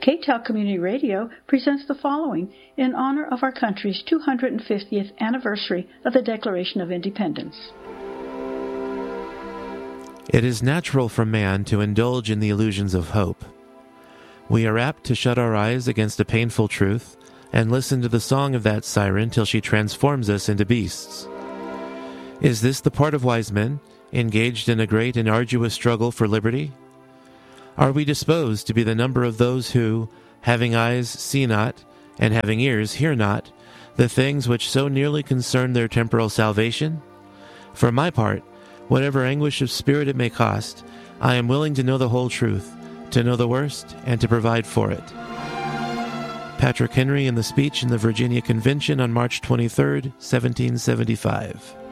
KTEL Community Radio presents the following in honor of our country's 250th anniversary of the Declaration of Independence. It is natural for man to indulge in the illusions of hope. We are apt to shut our eyes against a painful truth and listen to the song of that siren till she transforms us into beasts. Is this the part of wise men, engaged in a great and arduous struggle for liberty? Are we disposed to be the number of those who, having eyes, see not, and having ears, hear not, the things which so nearly concern their temporal salvation? For my part, whatever anguish of spirit it may cost, I am willing to know the whole truth, to know the worst, and to provide for it. Patrick Henry in the speech in the Virginia Convention on March 23, 1775.